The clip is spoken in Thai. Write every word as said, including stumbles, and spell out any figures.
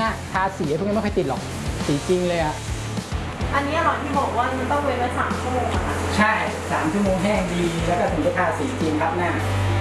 นี้ทาสีพวกนี้ไม่ค่อยติดหรอกสีจริงเลยอะอันนี้หรอที่บอกว่ามันต้องเว้นไว้สามชั่วโมงอะค่ะใช่สามชั่วโมงแห้งดีแล้วก็ถึงจะทาสีจริงครับหน้า